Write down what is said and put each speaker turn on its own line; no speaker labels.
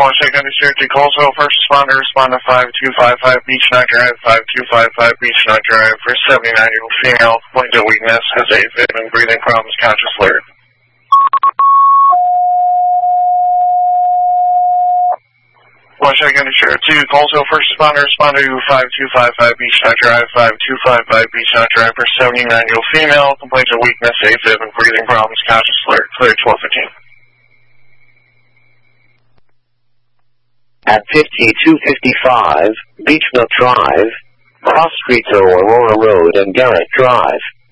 2 Colesville, first responder, respond to 5255 Beach Knot Drive, 5255 Beach Knot Drive for 79-year-old female, complains of weakness, has AFib and breathing problems, conscious alert. 2 Colesville, first responder, respond to 5255 Beach Knot Drive, 5255 Beach Knot Drive for 79-year-old female, complains of weakness, AFib and breathing problems, conscious alert, clear 1215.
At 5255 Beach Knot Drive, cross streets are Aurora Road and Garrett Drive.